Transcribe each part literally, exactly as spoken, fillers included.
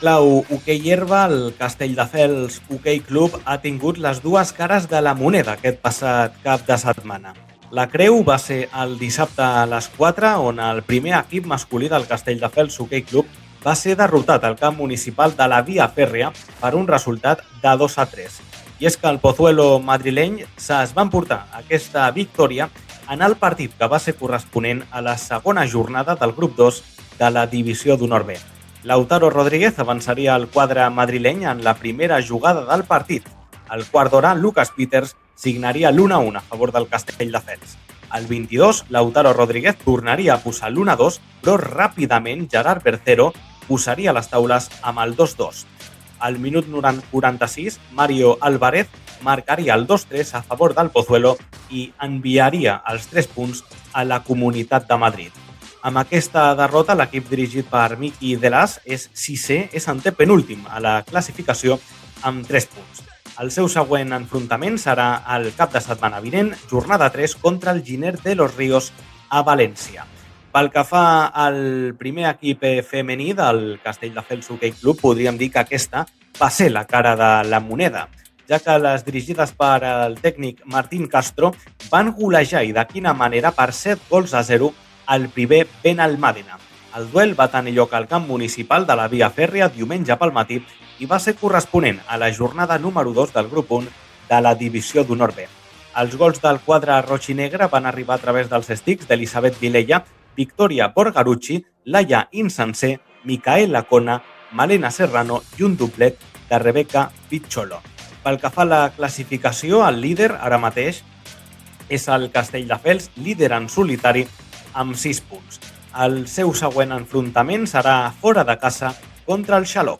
clau hoquei herba, el Castelldefels Hoquei Club ha tingut les dues cares de la moneda aquest passat cap de setmana. La creu va ser el dissabte a les quatre, on el primer equip masculí del Castelldefels Hoquei Club va ser derrotat al camp municipal de la Via Fèrria per un resultat de dos a tres. I és que el Pozuelo madrileny es va emportar aquesta victòria en el partit que va ser corresponent a la segona jornada del grup dos de la Divisió d'Honor B. Lautaro Rodríguez avançaria al quadre madrileny en la primera jugada del partit. Al quart d'hora, Lucas Peters signaria l'u a u a favor del Castelldefels. Al vint-i-dos, Lautaro Rodríguez tornaria a posar l'u a dos, però ràpidament Gerard Bercero posaria les taules amb el dos a dos. Al minut quaranta-sis, Mario Álvarez marcaria el dos a tres a favor del Pozuelo i enviaria els tres punts a la Comunitat de Madrid. Amb aquesta derrota, l'equip dirigit per Miki Delàs és sisè, és antepenúltim a la classificació amb tres punts. El seu següent enfrontament serà el cap de setmana vinent, jornada tres, contra el Giner de los Ríos a València. Pel que fa al primer equip femení del Castelldefels Hoquei Club, podríem dir que aquesta va ser la cara de la moneda, ja que les dirigides per el tècnic Martín Castro van golejar, i de quina manera, per set gols a zero al primer Benalmàdena. El duel va tenir lloc al camp municipal de la Via Fèrria diumenge pel matí i va ser corresponent a la jornada número dos del grup un de la Divisió d'Honor B. Els gols del quadre roig i negre van arribar a través dels estics d'Elisabet Vilella, Victoria Borgarucci, Laia Insensé, Micaela Cona, Malena Serrano i un doblet de Rebeca Pizzolo. Pel que fa a la classificació, el líder ara mateix és el Castelldefels, líder en solitari amb sis punts. El seu següent enfrontament serà fora de casa contra el Xaló.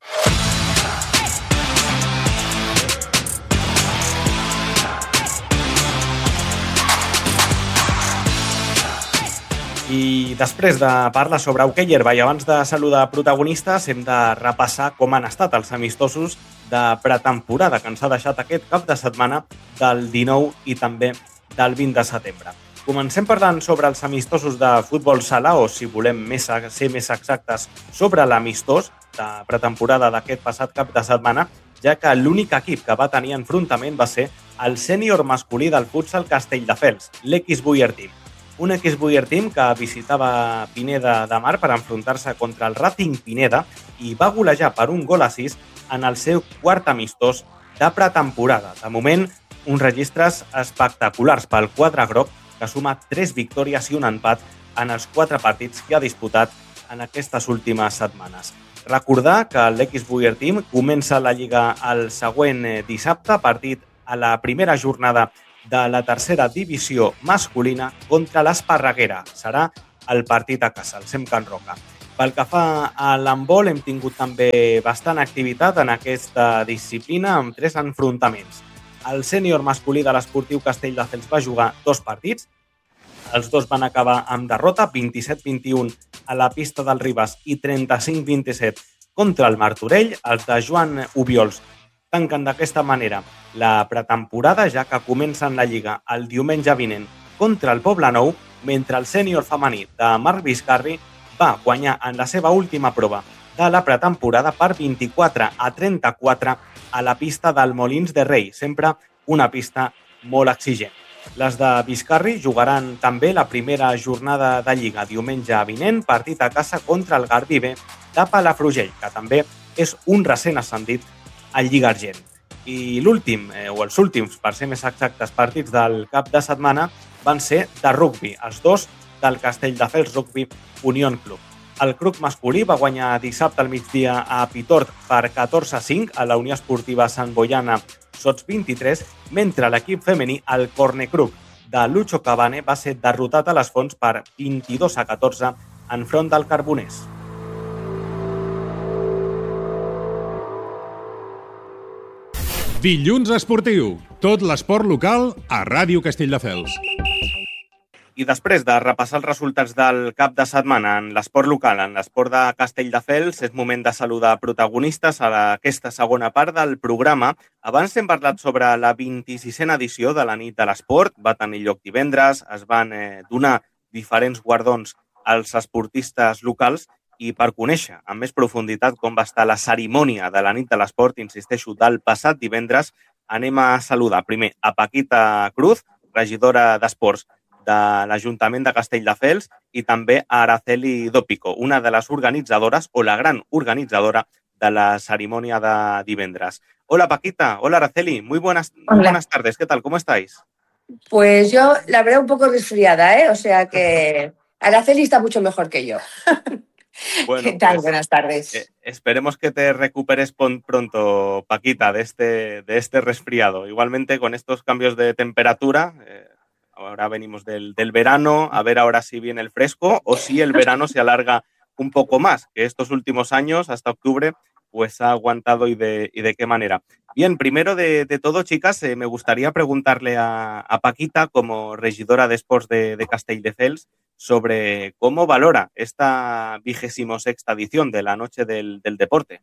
I després de parlar sobre hoquei herba i abans de saludar protagonistes, hem de repassar com han estat els amistosos de pretemporada que ens ha deixat aquest cap de setmana del dinou i també del vint de setembre. Comencem parlant sobre els amistosos de futbol sala, o si volem més, ser més exactes, sobre l'amistós de pretemporada d'aquest passat cap de setmana, ja que l'únic equip que va tenir enfrontament va ser el sènior masculí del futsal Castelldefels, l'X Buyer Team. Un X Buyer Team que visitava Pineda de Mar per enfrontar-se contra el Racing Pineda i va golejar per un gol a sis en el seu quart amistós de pretemporada. De moment, uns registres espectaculars pel quadre groc, que suma tres victòries i un empat en els quatre partits que ha disputat en aquestes últimes setmanes. Recordar que l'X Buyer Team comença la Lliga el següent dissabte, partit a la primera jornada de la tercera divisió masculina contra l'Esparreguera. Serà el partit a casa, el Sem Can Roca. Pel que fa a l'handbol, hem tingut també bastant activitat en aquesta disciplina amb tres enfrontaments. El sènior masculí de l'Esportiu Castelldefels va jugar dos partits. Els dos van acabar amb derrota, vint-i-set vint-i-un a la pista del Ribes i trenta-cinc vint-i-set contra el Martorell. Els de Joan Ubiols tanquen d'aquesta manera la pretemporada, ja que comencen la Lliga el diumenge vinent contra el Poblenou, mentre el sènior femení de Marc Vizcarri va guanyar en la seva última prova de la pretemporada per vint-i-quatre a trenta-quatre a la pista del Molins de Rei, sempre una pista molt exigent. Les de Vizcarri jugaran també la primera jornada de Lliga diumenge vinent, partit a casa contra el Garbí B de Palafrugell, que també és un recent ascendit al Lliga Argent. I l'últim, eh, o els últims, per ser més exactes, partits del cap de setmana van ser de rugbi, els dos del Castelldefels Rugby Unión Club. El club masculí va guanyar dissabte al migdia a Pitort per catorze a cinc a la Unió Esportiva Sant Boiana Sots vint-i-tres, mentre l'equip femení, el Cornecruc de Lucho Cabane, va ser derrotat a les Fonts per vint-i-dos a catorze enfront del Carboners. Dilluns esportiu. Tot l'esport local a Ràdio Castelldefels. I després de repassar els resultats del cap de setmana en l'esport local, en l'esport de Castelldefels, és moment de saludar protagonistes a aquesta segona part del programa. Abans hem parlat sobre la vint-i-sisena edició de la nit de l'esport. Va tenir lloc divendres, es van eh, donar diferents guardons als esportistes locals I per conèixer amb més profunditat com va estar la cerimònia de la nit de l'esport, insisteixo, del passat divendres, anem a saludar primer a Paquita Cruz, regidora d'Esports de l'Ajuntament de Castelldefels, i també a Araceli Dópico, una de les organitzadores o la gran organitzadora de la cerimònia de divendres. Hola Paquita, hola Araceli, muy buenas, muy buenas tardes, ¿qué tal? ¿Cómo estáis? Pues yo la veo un poco resfriada, ¿eh? O sea que Araceli está mucho mejor que yo. Bueno, ¿qué tal? pues, buenas tardes. Eh, esperemos que te recuperes pronto, Paquita, de este, de este resfriado. Igualmente con estos cambios de temperatura, eh, ahora venimos del, del verano, a ver ahora si viene el fresco o si el verano se alarga un poco más, que estos últimos años, hasta octubre, pues ha aguantado y de, y de qué manera. Bien, primero de, de todo, chicas, eh, me gustaría preguntarle a, a Paquita, como regidora de Esports de, de Castelldefels, sobre cómo valora esta vigésimo sexta edición de la Noche del, del Deporte.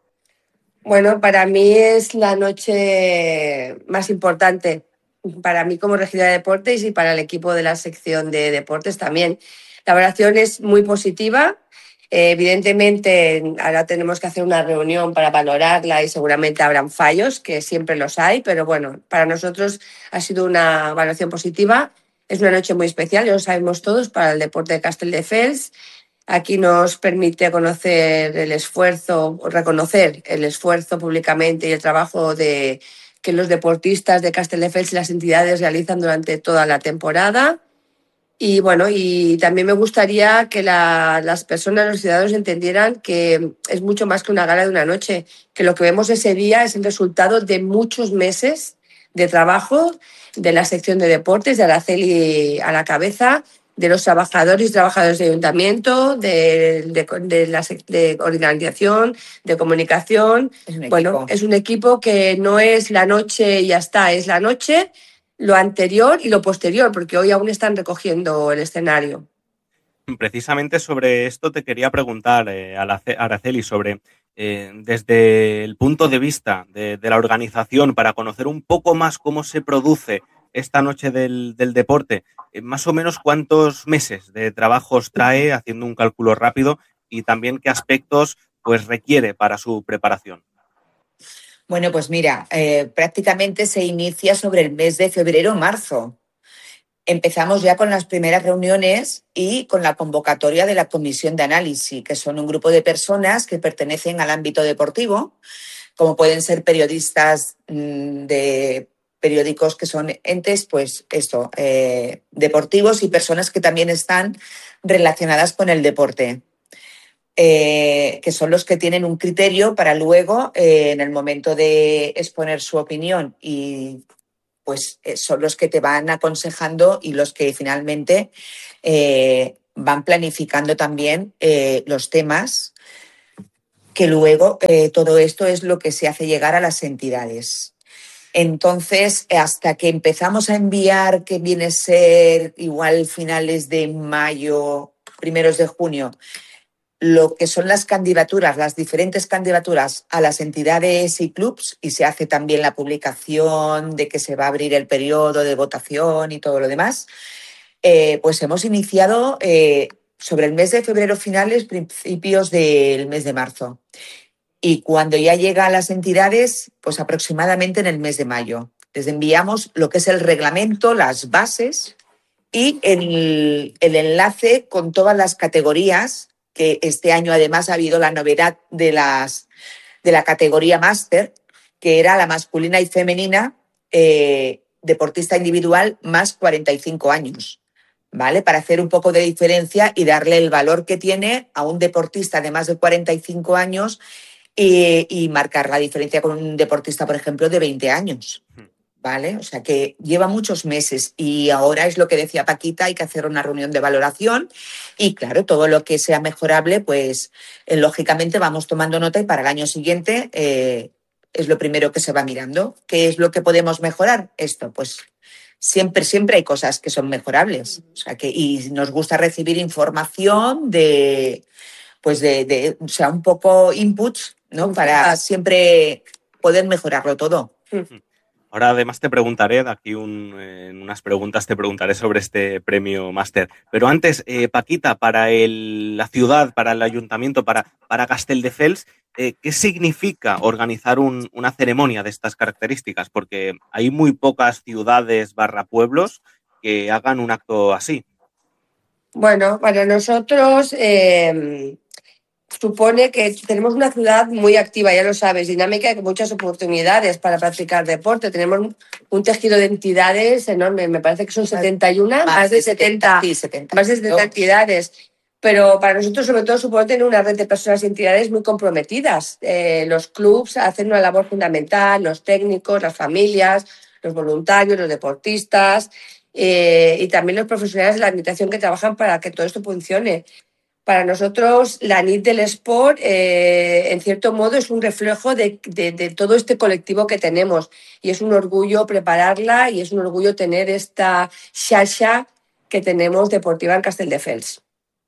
Bueno, para mí es la noche más importante, para mí como regidora de deportes y para el equipo de la sección de deportes también. La valoración es muy positiva. Eh, evidentemente, ahora tenemos que hacer una reunión para valorarla y seguramente habrán fallos, que siempre los hay, pero bueno, para nosotros ha sido una valoración positiva. Es una noche muy especial, ya lo sabemos todos, para el deporte de Castelldefels. Aquí nos permite conocer el esfuerzo, reconocer el esfuerzo públicamente y el trabajo de, que los deportistas de Castelldefels y las entidades realizan durante toda la temporada. Y bueno, y también me gustaría que la, las personas, los ciudadanos entendieran que es mucho más que una gala de una noche, que lo que vemos ese día es el resultado de muchos meses de trabajo de la sección de deportes, de Araceli a la cabeza, de los trabajadores y trabajadoras del ayuntamiento, de, de, de la de organización, de comunicación. Es bueno, es un equipo que no es la noche y ya está, es la noche, lo anterior y lo posterior, porque hoy aún están recogiendo el escenario. Precisamente sobre esto te quería preguntar, eh, Araceli, sobre eh, desde el punto de vista de, de la organización, para conocer un poco más cómo se produce esta noche del, del deporte, eh, más o menos cuántos meses de trabajos trae, haciendo un cálculo rápido, y también qué aspectos pues requiere para su preparación. Bueno, pues mira, eh, prácticamente se inicia sobre el mes de febrero o marzo. Empezamos ya con las primeras reuniones y con la convocatoria de la comisión de análisis, que son un grupo de personas que pertenecen al ámbito deportivo, como pueden ser periodistas mmm, de periódicos que son entes, pues esto, eh, deportivos y personas que también están relacionadas con el deporte. Eh, que son los que tienen un criterio para luego, eh, en el momento de exponer su opinión, y pues eh, son los que te van aconsejando y los que finalmente eh, van planificando también eh, los temas, que luego eh, todo esto es lo que se hace llegar a las entidades. Entonces, hasta que empezamos a enviar, que viene a ser igual finales de mayo, primeros de junio, lo que son las candidaturas, las diferentes candidaturas a las entidades y clubs, y se hace también la publicación de que se va a abrir el periodo de votación y todo lo demás, eh, pues hemos iniciado eh, sobre el mes de febrero finales, principios del mes de marzo. Y cuando ya llega a las entidades, pues aproximadamente en el mes de mayo. Les enviamos lo que es el reglamento, las bases y el, el enlace con todas las categorías, que este año además ha habido la novedad de, las, de la categoría máster, que era la masculina y femenina, eh, deportista individual más cuarenta y cinco años, ¿vale? Para hacer un poco de diferencia y darle el valor que tiene a un deportista de más de cuarenta y cinco años y, y marcar la diferencia con un deportista, por ejemplo, de veinte años. ¿Vale? O sea que lleva muchos meses y ahora es lo que decía Paquita, hay que hacer una reunión de valoración y claro, todo lo que sea mejorable, pues eh, lógicamente vamos tomando nota y para el año siguiente eh, es lo primero que se va mirando. ¿Qué es lo que podemos mejorar? Esto, pues siempre, siempre hay cosas que son mejorables. O sea que, y nos gusta recibir información de, pues de, de o sea, un poco inputs, ¿no? Para siempre poder mejorarlo todo. Ahora además te preguntaré, de aquí un, eh, en unas preguntas te preguntaré sobre este premio máster. Pero antes, eh, Paquita, para el, la ciudad, para el ayuntamiento, para, para Castelldefels, eh, ¿qué significa organizar un, una ceremonia de estas características? Porque hay muy pocas ciudades barra pueblos que hagan un acto así. Bueno, para nosotros eh, supone que tenemos una ciudad muy activa, ya lo sabes, dinámica y con muchas oportunidades para practicar deporte. Tenemos un tejido de entidades enorme, me parece que son setenta y uno, más, más de setenta, sí, setenta, más de setenta entidades. Pero para nosotros, sobre todo, supone tener una red de personas y entidades muy comprometidas. Eh, los clubs hacen una labor fundamental, los técnicos, las familias, los voluntarios, los deportistas eh, y también los profesionales de la administración que trabajan para que todo esto funcione. Para nosotros, la Nit del Sport, eh, en cierto modo, es un reflejo de, de, de todo este colectivo que tenemos. Y es un orgullo prepararla y es un orgullo tener esta xarxa que tenemos deportiva en Castelldefels.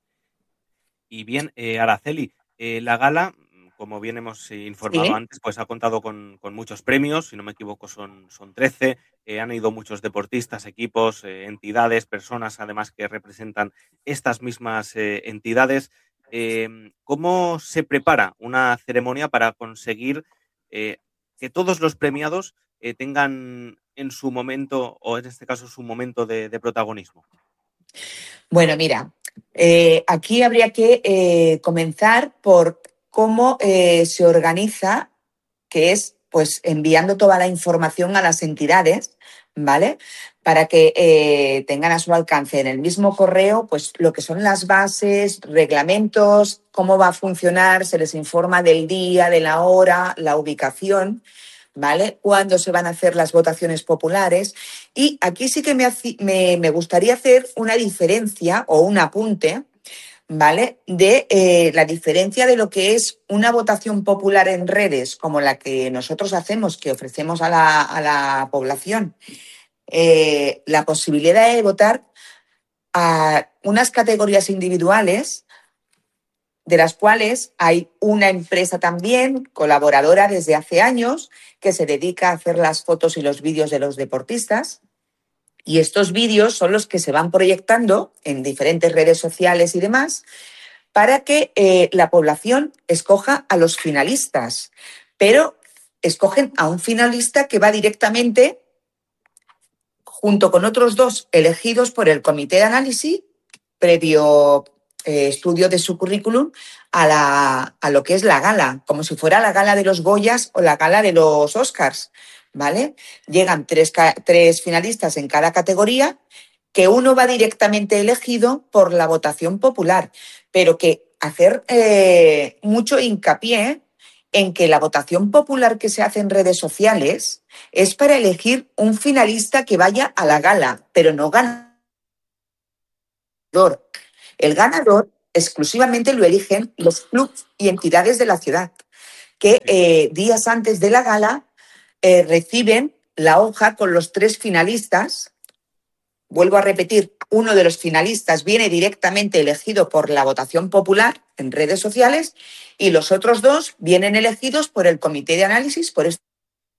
Y bien, eh, Araceli, eh, la gala, como bien hemos informado Sí. antes, pues ha contado con, con muchos premios, si no me equivoco son, son trece, eh, han ido muchos deportistas, equipos, eh, entidades, personas además que representan estas mismas eh, entidades. Eh, ¿Cómo se prepara una ceremonia para conseguir eh, que todos los premiados eh, tengan en su momento, o en este caso su momento de, de protagonismo? Bueno, mira, eh, aquí habría que eh, comenzar por cómo eh, se organiza, que es pues enviando toda la información a las entidades, ¿vale? Para que eh, tengan a su alcance en el mismo correo pues lo que son las bases, reglamentos, cómo va a funcionar, se les informa del día, de la hora, la ubicación, ¿vale? Cuándo se van a hacer las votaciones populares. Y aquí sí que me, me, me gustaría hacer una diferencia o un apunte, ¿vale? De eh, la diferencia de lo que es una votación popular en redes, como la que nosotros hacemos, que ofrecemos a la, a la población, eh, la posibilidad de votar a unas categorías individuales, de las cuales hay una empresa también, colaboradora desde hace años, que se dedica a hacer las fotos y los vídeos de los deportistas. Y estos vídeos son los que se van proyectando en diferentes redes sociales y demás, para que eh, la población escoja a los finalistas, pero escogen a un finalista que va directamente junto con otros dos elegidos por el comité de análisis, previo eh, estudio de su currículum, a, la, a lo que es la gala, como si fuera la gala de los Goyas o la gala de los Oscars, ¿vale? Llegan tres, tres finalistas en cada categoría, que uno va directamente elegido por la votación popular, pero que hacer eh, mucho hincapié en que la votación popular que se hace en redes sociales es para elegir un finalista que vaya a la gala, pero no ganador. El ganador exclusivamente lo eligen los clubes y entidades de la ciudad, que eh, días antes de la gala eh, reciben la hoja con los tres finalistas. Vuelvo a repetir, uno de los finalistas viene directamente elegido por la votación popular en redes sociales y los otros dos vienen elegidos por el comité de análisis. Por esto.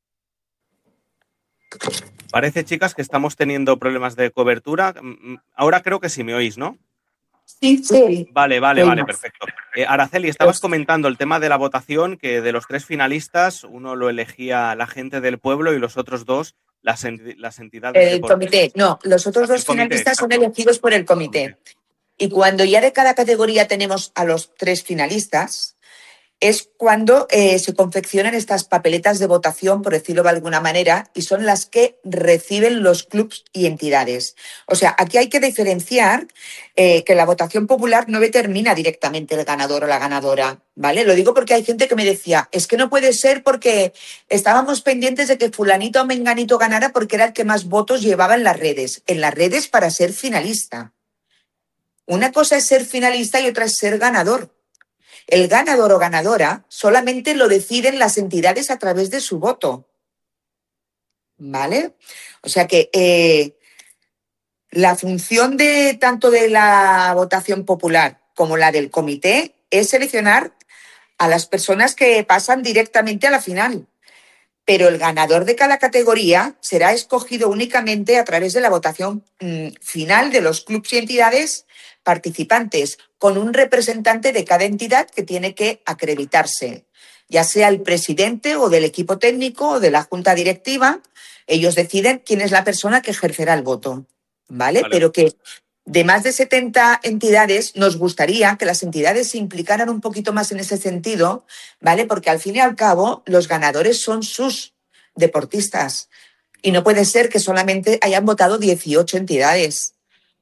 Parece, chicas, que estamos teniendo problemas de cobertura. Ahora creo que sí me oís, ¿no? Sí, sí. Vale, vale, vale, perfecto. Eh, Araceli, estabas comentando el tema de la votación, que de los tres finalistas, uno lo elegía la gente del pueblo y los otros dos las, ent las entidades. El comité, no, los otros dos finalistas son elegidos por el comité. Y cuando ya de cada categoría tenemos a los tres finalistas, es cuando eh, se confeccionan estas papeletas de votación, por decirlo de alguna manera, y son las que reciben los clubs y entidades. O sea, aquí hay que diferenciar eh, que la votación popular no determina directamente el ganador o la ganadora, ¿vale? Lo digo porque hay gente que me decía, es que no puede ser porque estábamos pendientes de que fulanito o menganito ganara porque era el que más votos llevaba en las redes. En las redes para ser finalista. Una cosa es ser finalista y otra es ser ganador. El ganador o ganadora solamente lo deciden las entidades a través de su voto, ¿vale? O sea que eh, la función de tanto de la votación popular como la del comité es seleccionar a las personas que pasan directamente a la final. pero el ganador de cada categoría será escogido únicamente a través de la votación mmm, final de los clubes y entidades participantes, con un representante de cada entidad que tiene que acreditarse, ya sea el presidente o del equipo técnico o de la junta directiva. Ellos deciden quién es la persona que ejercerá el voto, ¿vale? Vale. Pero que de más de setenta entidades nos gustaría que las entidades se implicaran un poquito más en ese sentido, ¿vale? Porque al fin y al cabo los ganadores son sus deportistas y no puede ser que solamente hayan votado dieciocho entidades.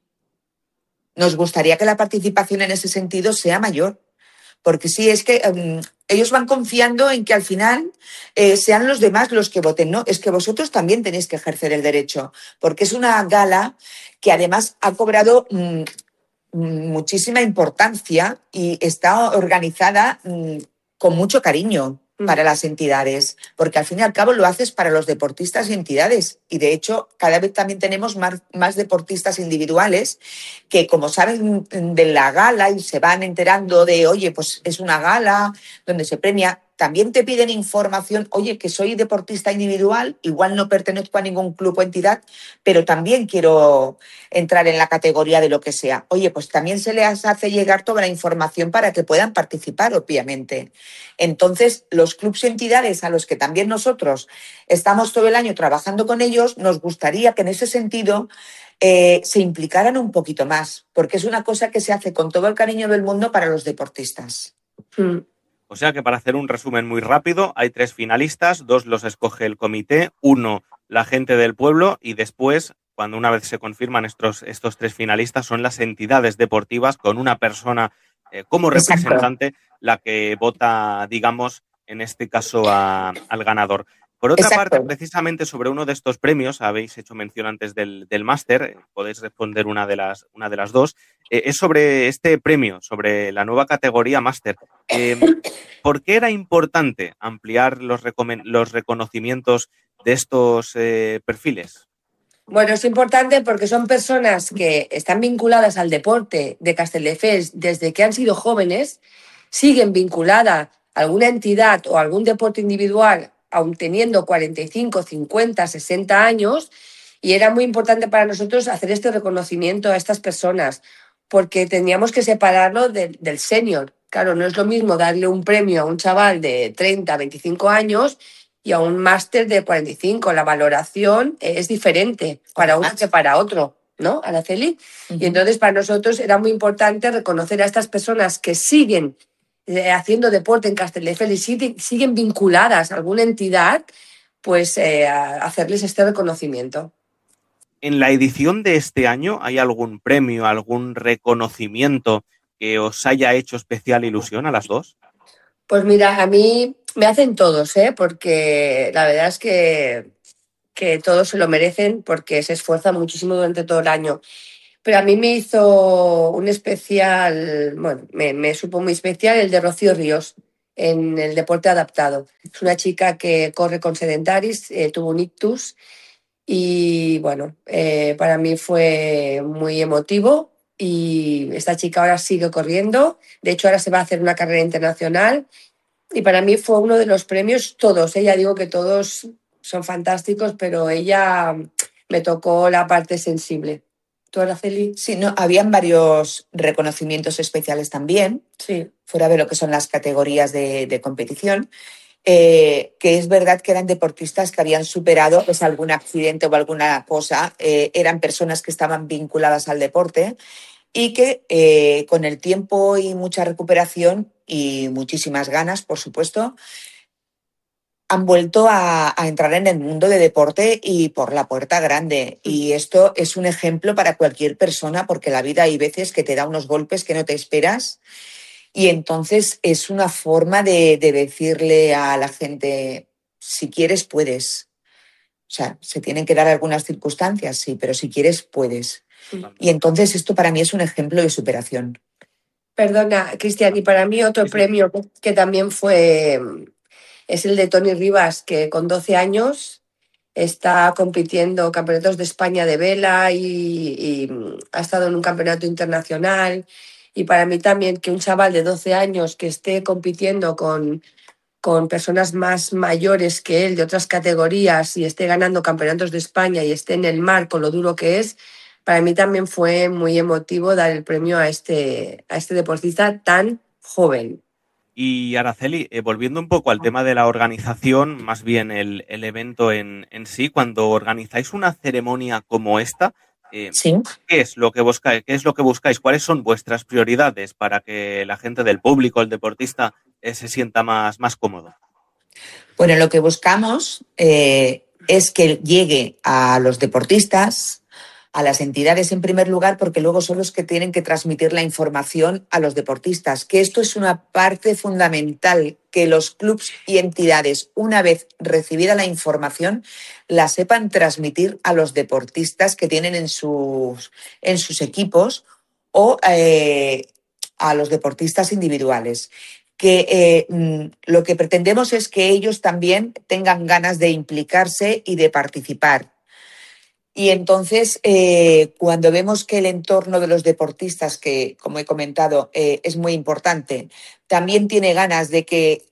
Nos gustaría que la participación en ese sentido sea mayor, porque sí, es que um, ellos van confiando en que al final eh, sean los demás los que voten. No, es que vosotros también tenéis que ejercer el derecho, porque es una gala que además ha cobrado mmm, muchísima importancia y está organizada mmm, con mucho cariño para las entidades, porque al fin y al cabo lo haces para los deportistas y entidades. Y de hecho, cada vez también tenemos más, más deportistas individuales que, como saben de la gala y se van enterando de, oye, pues es una gala donde se premia, también te piden información, oye, que soy deportista individual, igual no pertenezco a ningún club o entidad, pero también quiero entrar en la categoría de lo que sea. Oye, pues también se les hace llegar toda la información para que puedan participar, obviamente. Entonces, los clubes y entidades a los que también nosotros estamos todo el año trabajando con ellos, nos gustaría que en ese sentido eh, se implicaran un poquito más, porque es una cosa que se hace con todo el cariño del mundo para los deportistas. Mm. O sea que, para hacer un resumen muy rápido, hay tres finalistas, dos los escoge el comité, uno la gente del pueblo y después, cuando una vez se confirman estos, estos tres finalistas, son las entidades deportivas con una persona eh, como representante Exacto. la que vota, digamos, en este caso a, al ganador. Por otra Exacto. parte, precisamente sobre uno de estos premios, habéis hecho mención antes del, del máster, podéis responder una de las, una de las dos, eh, es sobre este premio, sobre la nueva categoría máster. Eh, ¿Por qué era importante ampliar los, los reconocimientos de estos eh, perfiles? Bueno, es importante porque son personas que están vinculadas al deporte de Castelldefels desde que han sido jóvenes, siguen vinculadas a alguna entidad o a algún deporte individual, aun teniendo cuarenta y cinco, cincuenta, sesenta años, y era muy importante para nosotros hacer este reconocimiento a estas personas, porque teníamos que separarlo de, del senior. Claro, no es lo mismo darle un premio a un chaval de treinta, veinticinco años y a un máster de cuarenta y cinco. La valoración es diferente para uno que para otro, ¿no, Araceli? Uh-huh. Y entonces para nosotros era muy importante reconocer a estas personas que siguen eh, haciendo deporte en Castelldefels y siguen, siguen vinculadas a alguna entidad, pues eh, a hacerles este reconocimiento. ¿En la edición de este año hay algún premio, algún reconocimiento que os haya hecho especial ilusión a las dos? Pues mira, a mí me hacen todos, ¿eh? Porque la verdad es que, que todos se lo merecen porque se esfuerzan muchísimo durante todo el año. Pero a mí me hizo un especial, bueno, me, me supo muy especial el de Rocío Ríos en el deporte adaptado. Es una chica que corre con sedentaris, eh, tuvo un ictus y bueno, eh, para mí fue muy emotivo y esta chica ahora sigue corriendo. De hecho, ahora se va a hacer una carrera internacional y para mí fue uno de los premios, todos, ¿eh? Ya digo que todos son fantásticos, pero ella me tocó la parte sensible. ¿Tú, Araceli? Sí, no, habían varios reconocimientos especiales también, sí. fuera de lo que son las categorías de, de competición, eh, que es verdad que eran deportistas que habían superado pues, algún accidente o alguna cosa, eh, eran personas que estaban vinculadas al deporte y que eh, con el tiempo y mucha recuperación y muchísimas ganas, por supuesto, han vuelto a, a entrar en el mundo de deporte y por la puerta grande. Y esto es un ejemplo para cualquier persona porque la vida hay veces que te da unos golpes que no te esperas y entonces es una forma de, de decirle a la gente, si quieres, puedes. O sea, se tienen que dar algunas circunstancias, sí, pero si quieres, puedes. Y entonces esto para mí es un ejemplo de superación. Perdona, Cristian, y para mí otro sí, sí. premio que también fue... es el de Toni Rivas, que con doce años está compitiendo campeonatos de España de vela y, y ha estado en un campeonato internacional. Y para mí también que un chaval de doce años que esté compitiendo con, con personas más mayores que él de otras categorías y esté ganando campeonatos de España y esté en el mar con lo duro que es, para mí también fue muy emotivo dar el premio a este, a este deportista tan joven. Y Araceli, eh, volviendo un poco al tema de la organización, más bien el, el evento en, en sí, cuando organizáis una ceremonia como esta, eh, Sí. ¿qué es lo que buscáis? ¿Qué es lo que buscáis? ¿Cuáles son vuestras prioridades para que la gente del público, el deportista, eh, se sienta más, más cómodo? Bueno, lo que buscamos eh, es que llegue a los deportistas, a las entidades en primer lugar, porque luego son los que tienen que transmitir la información a los deportistas, que esto es una parte fundamental, que los clubs y entidades, una vez recibida la información, la sepan transmitir a los deportistas que tienen en sus, en sus equipos o eh, a los deportistas individuales. Que eh, lo que pretendemos es que ellos también tengan ganas de implicarse y de participar. Y entonces, eh, cuando vemos que el entorno de los deportistas, que como he comentado, eh, es muy importante, también tiene ganas de que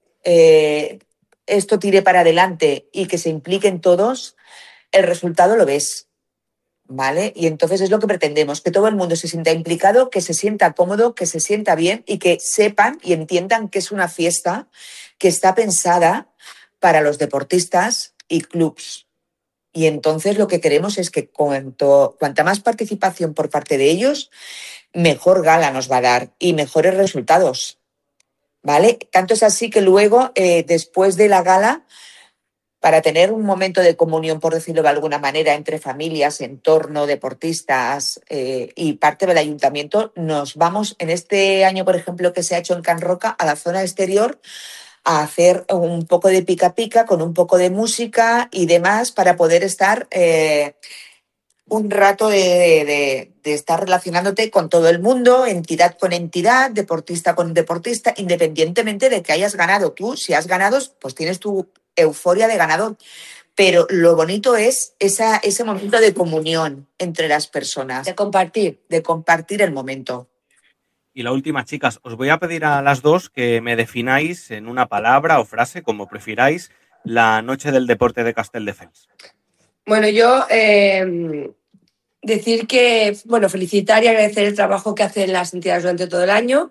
eh, esto tire para adelante y que se impliquen todos, el resultado lo ves, ¿vale? Y entonces es lo que pretendemos, que todo el mundo se sienta implicado, que se sienta cómodo, que se sienta bien y que sepan y entiendan que es una fiesta que está pensada para los deportistas y clubs. Y entonces lo que queremos es que cuanto, cuanta más participación por parte de ellos, mejor gala nos va a dar y mejores resultados, ¿vale? Tanto es así que luego, eh, después de la gala, para tener un momento de comunión, por decirlo de alguna manera, entre familias, entorno, deportistas eh, y parte del ayuntamiento, nos vamos, en este año, por ejemplo, que se ha hecho en Can Roca, a la zona exterior, a hacer un poco de pica pica con un poco de música y demás para poder estar eh, un rato de, de, de estar relacionándote con todo el mundo, entidad con entidad, deportista con deportista, independientemente de que hayas ganado. Tú, si has ganado, pues tienes tu euforia de ganador. Pero lo bonito es esa, ese momento de comunión entre las personas. De compartir. De compartir el momento. Y la última, chicas, os voy a pedir a las dos que me defináis en una palabra o frase, como prefiráis, la noche del deporte de Castelldefels. Bueno, yo eh, decir que, bueno, felicitar y agradecer el trabajo que hacen las entidades durante todo el año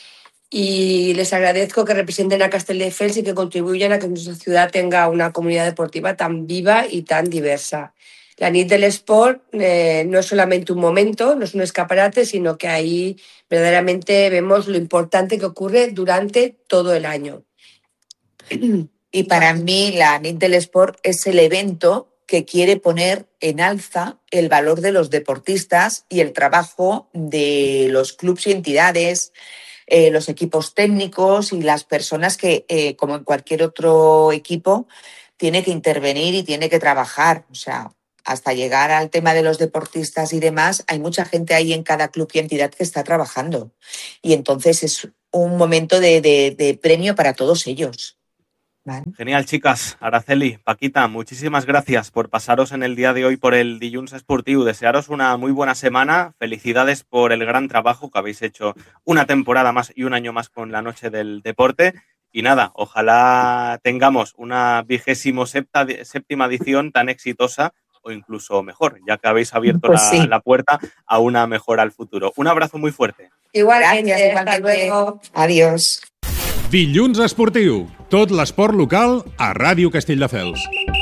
y les agradezco que representen a Castelldefels y que contribuyan a que nuestra ciudad tenga una comunidad deportiva tan viva y tan diversa. La nit del Esport eh, no es solamente un momento, no es un escaparate, sino que ahí verdaderamente vemos lo importante que ocurre durante todo el año. Y para mí la nit del Esport es el evento que quiere poner en alza el valor de los deportistas y el trabajo de los clubs y entidades, eh, los equipos técnicos y las personas que, eh, como en cualquier otro equipo, tiene que intervenir y tiene que trabajar. O sea, hasta llegar al tema de los deportistas y demás, hay mucha gente ahí en cada club y entidad que está trabajando. Y entonces es un momento de, de, de premio para todos ellos. ¿Vale? Genial, chicas. Araceli, Paquita, muchísimas gracias por pasaros en el día de hoy por el Dilluns Esportiu. Desearos una muy buena semana. Felicidades por el gran trabajo que habéis hecho una temporada más y un año más con la Noche del Deporte. Y nada, ojalá tengamos una vigésimo séptima edición tan exitosa o incluso mejor, ya que habéis abierto pues la, sí. la puerta a una mejora al futuro. Un abrazo muy fuerte. Igual, Gracias, hasta igualmente. luego. Adiós. Dilluns Esportiu. Tot l'esport local a Ràdio Castelldefels.